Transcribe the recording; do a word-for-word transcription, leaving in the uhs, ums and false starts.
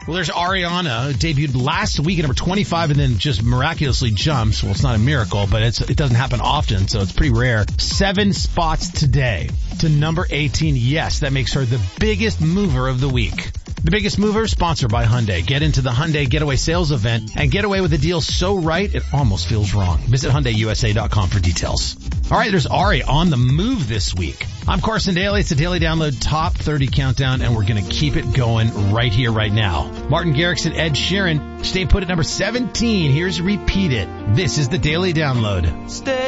Well, there's Ariana, debuted last week at number twenty-five and then just miraculously jumps. Well, it's not a miracle, but it's, it doesn't happen often, so it's pretty rare. Seven spots today to number eighteen. Yes, that makes her the biggest mover of the week. The Biggest Mover, sponsored by Hyundai. Get into the Hyundai Getaway Sales Event and get away with a deal so right it almost feels wrong. Visit Hyundai U S A dot com for details. All right, there's Ari on the move this week. I'm Carson Daly. It's the Daily Download Top thirty Countdown, and we're going to keep it going right here, right now. Martin Garrix and Ed Sheeran stay put at number seventeen. Here's Repeat It. This is the Daily Download. Stay